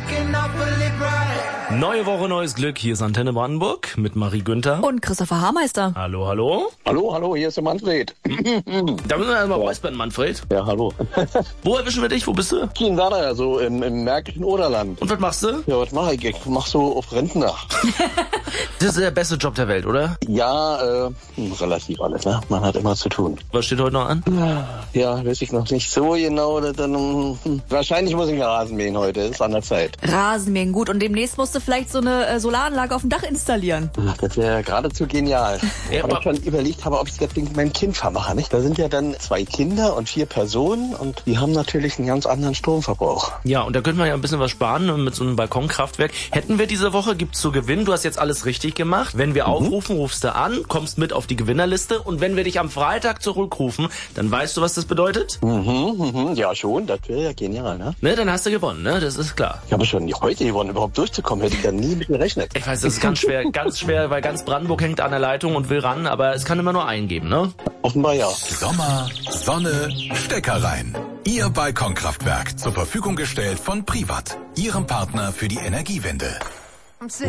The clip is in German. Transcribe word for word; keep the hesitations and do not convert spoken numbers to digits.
Neue Woche, neues Glück. Hier ist Antenne Brandenburg mit Marie Günther. Und Christopher Haarmeister. Hallo, hallo. Hallo, hallo, hier ist der Manfred. Da müssen wir erstmal räuspern, Manfred. Ja, hallo. Wo erwischen wir dich? Wo bist du? In Werder, so im, im märkischen Oderland. Und was machst du? Ja, was mache ich? Ich mach so auf Rentner. Das ist der beste Job der Welt, oder? Ja, äh, relativ alles, ne? Man hat immer zu tun. Was steht heute noch an? Ja, weiß ich noch nicht so genau. Dann, hm, wahrscheinlich muss ich Rasen mähen heute, ist an der Zeit. Rasenmähen, gut. Und demnächst musst du vielleicht so eine äh, Solaranlage auf dem Dach installieren. Ach, das wäre geradezu genial. Ja, weil ich schon überlegt habe, ob ich das Ding mit meinem Kind vermache, nicht? Da sind ja dann zwei Kinder und vier Personen und die haben natürlich einen ganz anderen Stromverbrauch. Ja, und da könnte man ja ein bisschen was sparen mit so einem Balkonkraftwerk. Hätten wir diese Woche, gibt's zu gewinnen. Du hast jetzt alles richtig gemacht. Wenn wir mhm. aufrufen, rufst du an, kommst mit auf die Gewinnerliste. Und wenn wir dich am Freitag zurückrufen, dann weißt du, was das bedeutet? Mhm, mhm, ja schon, das wäre ja genial, ne? Ne, dann hast du gewonnen, ne? Das ist klar. Ich habe schon heute gewonnen, überhaupt durchzukommen, hätte ich ja nie mit gerechnet. Ich weiß, das ist ganz schwer, ganz schwer, weil ganz Brandenburg hängt an der Leitung und will ran, aber es kann immer nur einen geben, ne? Offenbar ja. Sommer, Sonne, Stecker rein. Ihr Balkonkraftwerk zur Verfügung gestellt von Privat, Ihrem Partner für die Energiewende.